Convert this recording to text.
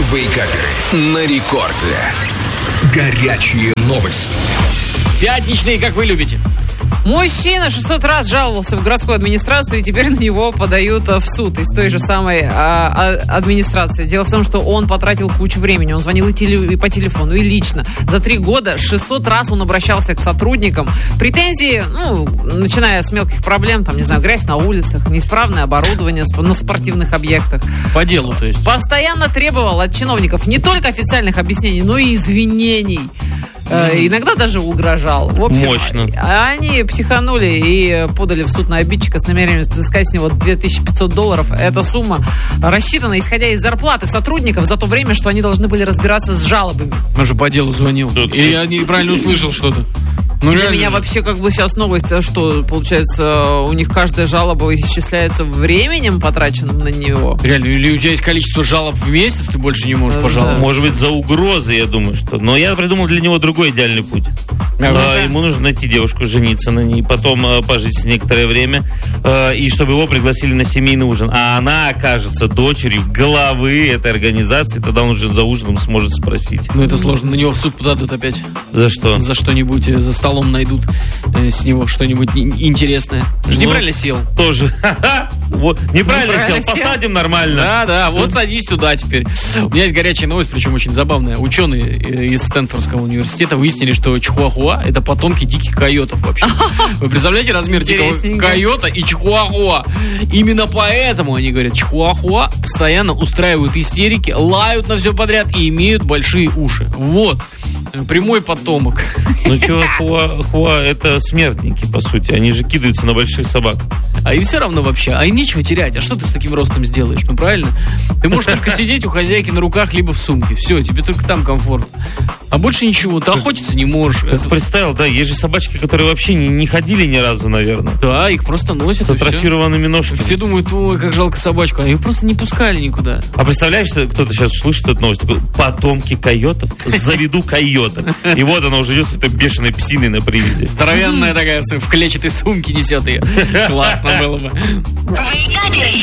Вейкаперы на рекорде. Горячие новости. Пятничные, как вы любите. Мужчина 600 раз жаловался в городскую администрацию, и теперь на него подают в суд из той же самой администрации. Дело в том, что он потратил кучу времени. Он звонил и по телефону, и лично. За 3 года 600 раз он обращался к сотрудникам. Претензии, начиная с мелких проблем, там, не знаю, грязь на улицах, неисправное оборудование на спортивных объектах. По делу, то есть. Постоянно требовал от чиновников не только официальных объяснений, но и извинений. Иногда даже угрожал. В общем, мощно. Они психанули и подали в суд на обидчика с намерением взыскать с него $2500. Эта сумма рассчитана, исходя из зарплаты сотрудников за то время, что они должны были разбираться с жалобами. Он же по делу звонил. Или я неправильно услышал что-то. Для меня вообще сейчас новость, что, получается, у них каждая жалоба исчисляется временем, потраченным на него. Реально, или у тебя есть количество жалоб в месяц, ты больше не можешь пожаловаться. Может быть, за угрозы, я думаю, что. Но я придумал для него другой идеальный путь. Ему нужно найти девушку, жениться на ней, потом пожить с некоторое время, и чтобы его пригласили на семейный ужин. А она окажется дочерью главы этой организации, тогда он уже за ужином сможет спросить. Это сложно, на него в суд подадут опять. За что? За что-нибудь, за столом найдут с него что-нибудь интересное. Ты же неправильно сел. Тоже. Вот, неправильно сел, посадим нормально. Да, вот садись туда теперь. У меня есть горячая новость, причем очень забавная. Ученые из Стэнфордского университета выяснили, что чихуахуа — это потомки диких койотов вообще. Вы представляете размер дикого койота и чихуахуа? Именно поэтому, они говорят, чихуахуа постоянно устраивают истерики, лают на все подряд и имеют большие уши. Вот. Прямой потомок. Ну, чихуахуа — это смертники, по сути. Они же кидаются на больших собак. А им все равно вообще. А им нечего терять. А что ты с таким ростом сделаешь? Ну, правильно? Ты можешь только сидеть у хозяйки на руках, либо в сумке. Все, тебе только там комфортно. А больше ничего. Ты охотиться не можешь. Ты представил, да, есть же собачки, которые вообще не ходили ни разу, наверное. Да, их просто носят. С атрофированными ножками. Все думают, ой, как жалко собачку. А их просто не пускали никуда. А представляешь, что кто-то сейчас услышит эту новость, такой: потомки койотов, заведу койота. И вот она уже идет с этой бешеной псиной на привязи. Здоровенная такая, в клетчатой сумке несет ее. Классно было бы. Вейкаперы.